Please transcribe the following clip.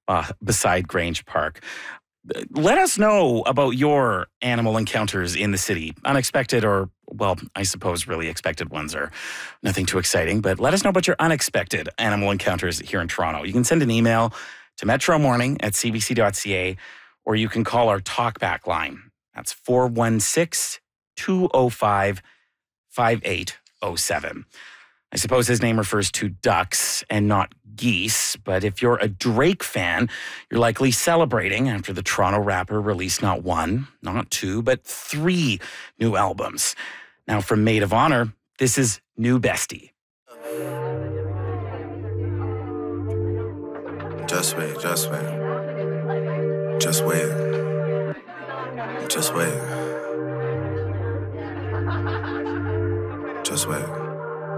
beside Grange Park. Let us know about your animal encounters in the city. Unexpected or, well, I suppose really expected ones are nothing too exciting, but let us know about your unexpected animal encounters here in Toronto. You can send an email to metromorning@cbc.ca, or you can call our talkback line. That's 416-205-5807. I suppose his name refers to ducks and not geese, but if you're a Drake fan, you're likely celebrating after the Toronto rapper released not one, not two, but 3 new albums. Now, from Maid of Honor, this is New Bestie. Just wait, just wait. Just wait. Just wait. Just wait.